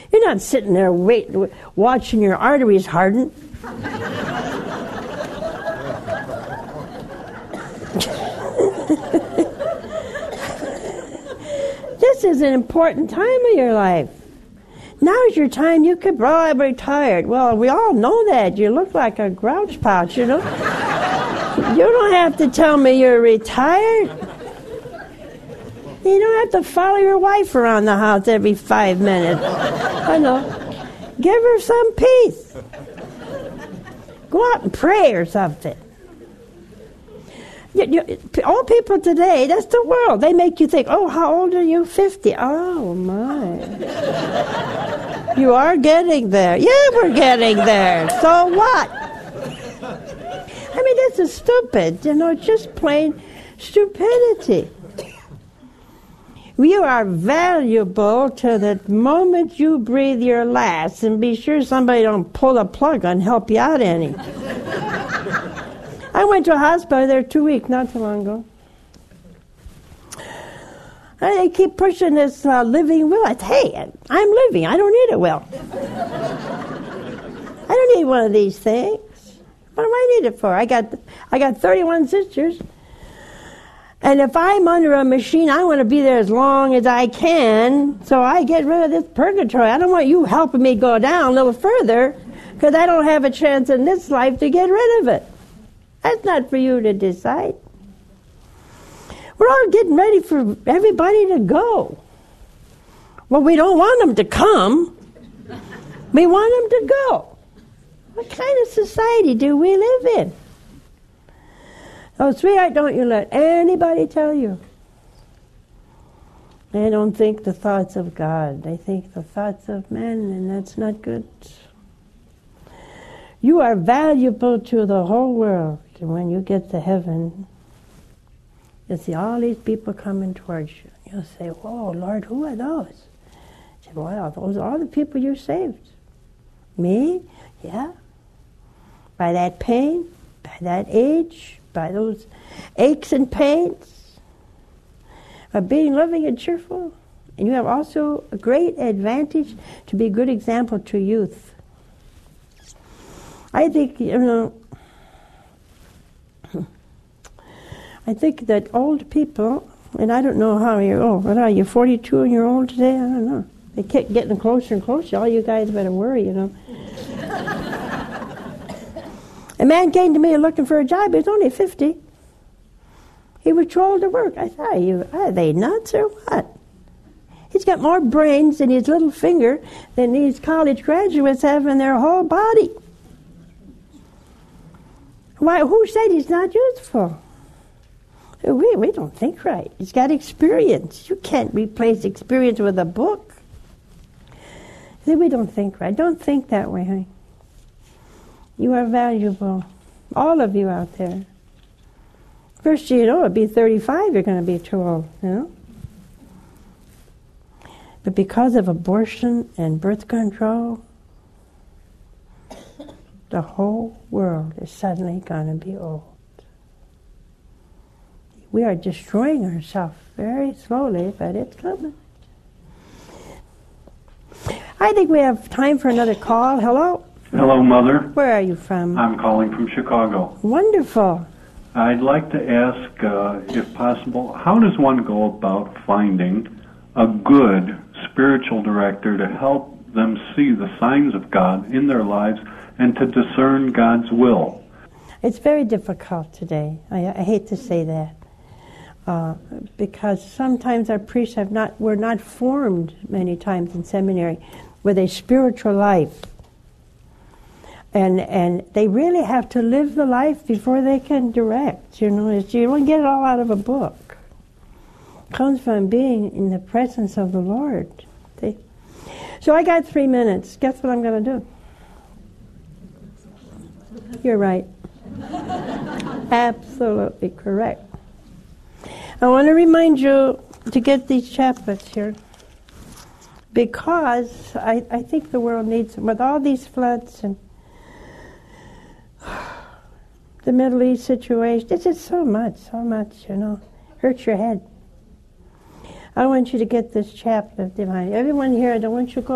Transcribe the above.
You're not sitting there watching your arteries harden. This is an important time of your life. Now's your time. You could, I'm retired. Well, we all know that. You look like a grouch pouch, You don't have to tell me you're retired. You don't have to follow your wife around the house every 5 minutes. I know. Give her some peace. Go out and pray or something. Old people today, that's the world. They make you think, oh, how old are you? 50. Oh, my. You are getting there. Yeah, we're getting there. So what? I mean, this is stupid. It's just plain stupidity. You are valuable to the moment you breathe your last, and be sure somebody don't pull the plug and help you out any. I went to a hospital there 2 weeks, not too long ago. And they keep pushing this living will. I say, hey, I'm living. I don't need a will. I don't need one of these things. What do I need it for? I got 31 sisters. And if I'm under a machine, I want to be there as long as I can, so I get rid of this purgatory. I don't want you helping me go down a little further, because I don't have a chance in this life to get rid of it. That's not for you to decide. We're all getting ready for everybody to go. Well, we don't want them to come. We want them to go. What kind of society do we live in? Oh, sweetheart, don't you let anybody tell you. They don't think the thoughts of God. They think the thoughts of men, and that's not good. You are valuable to the whole world. And when you get to heaven, you'll see all these people coming towards you. You'll say, whoa, Lord, who are those? You say, well, those are all the people you saved. Me? Yeah. By that pain, by that age, by those aches and pains, of being loving and cheerful. And you have also a great advantage to be a good example to youth. I think, I think that old people, and I don't know how you're old. What are you, 42 and you're old today? I don't know. They keep getting closer and closer. All you guys better worry, A man came to me looking for a job. He was only 50. He was too old to work. I thought, are they nuts or what? He's got more brains in his little finger than these college graduates have in their whole body. Why? Who said he's not useful? We don't think right. He's got experience. You can't replace experience with a book. We don't think right. Don't think that way, honey. You are valuable. All of you out there. First you know, it'll be 35, you're going to be too old, But because of abortion and birth control, the whole world is suddenly going to be old. We are destroying ourselves very slowly, but it's coming. I think we have time for another call. Hello? Hello, Mother. Where are you from? I'm calling from Chicago. Wonderful. I'd like to ask, if possible, how does one go about finding a good spiritual director to help them see the signs of God in their lives and to discern God's will? It's very difficult today. I hate to say that. Because sometimes our priests were not formed many times in seminary with a spiritual life. And they really have to live the life before they can direct. You don't get it all out of a book. It comes from being in the presence of the Lord. See? So I got 3 minutes. Guess what I'm going to do? You're right. Absolutely correct. I want to remind you to get these chaplets here, because I think the world needs them. With all these floods and the Middle East situation, it's just so much, hurts your head. I want you to get this chaplet of divine. Everyone here, I don't want you to go